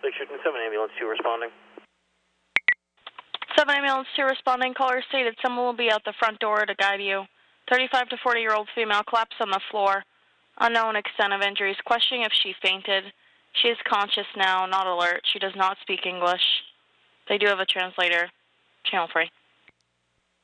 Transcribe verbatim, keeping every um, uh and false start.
seven ambulance two responding. seven ambulance two responding. Caller stated someone will be out the front door to guide you. thirty-five to forty-year-old female collapsed on the floor. Unknown extent of injuries. Questioning if she fainted. She is conscious now, not alert. She does not speak English. They do have a translator. Channel three.